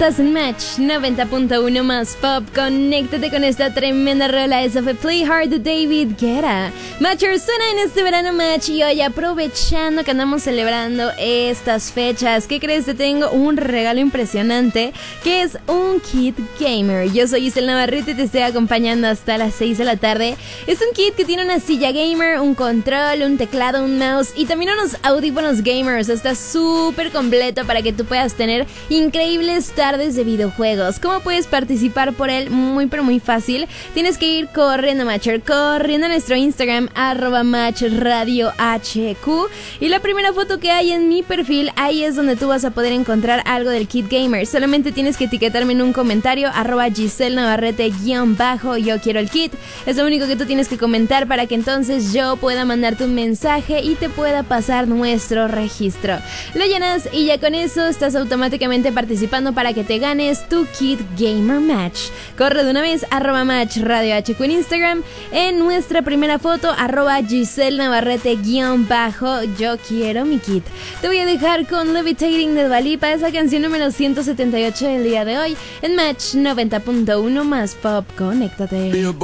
Estás en Match 90.1 más Pop. Conéctate con esta tremenda rola. Esa fue Play Hard de David Guetta. Matchers, suena en este verano Match. Y hoy, aprovechando que andamos celebrando estas fechas, ¿qué crees? Te tengo un regalo impresionante, que es un kit gamer. Yo soy Isel Navarrete y te estoy acompañando hasta las 6 de la tarde. Es un kit que tiene una silla gamer, un control, un teclado, un mouse y también unos audífonos gamers. Está súper completo para que tú puedas tener increíbles tardes de videojuegos. ¿Cómo puedes participar por él? Muy pero muy fácil. Tienes que ir corriendo, Matcher, corriendo a nuestro Instagram @matchradiohq, y la primera foto que hay en mi perfil, ahí es donde tú vas a poder encontrar algo del kit gamer. Solamente tienes que etiquetarme en un comentario @GiselNavarrete_ yo quiero el kit. Es lo único que tú tienes que comentar para que entonces yo pueda mandarte un mensaje y te pueda pasar nuestro registro. Lo llenas y ya con eso estás automáticamente participando para que te ganes tu kit gamer Match. Corre de una vez @matchradiohq en Instagram. En nuestra primera foto @GiselNavarrete_ yo quiero mi kit. Te voy a dejar con Levitating de Dua Lipa, esa canción número 178 del día de hoy en Match 90.1 más Pop. Conéctate.